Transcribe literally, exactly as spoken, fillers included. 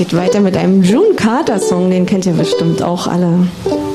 Geht weiter mit einem June Carter Song, den kennt ihr bestimmt auch alle.